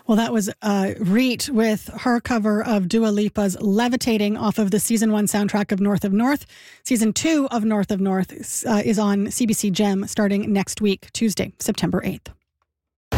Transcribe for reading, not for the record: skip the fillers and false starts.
Well, that was Reet with her cover of Dua Lipa's Levitating off of the Season 1 soundtrack of North of North. Season 2 of North of North is on CBC Gem starting next week, Tuesday, September 8th.